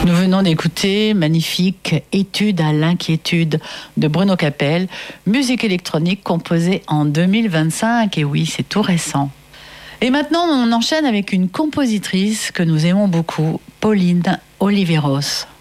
Nous venons d'écouter magnifique Étude à l'inquiétude de Bruno Capel, musique électronique composée en 2025, et oui, c'est tout récent. Et maintenant, on enchaîne avec une compositrice que nous aimons beaucoup, Pauline Oliveros.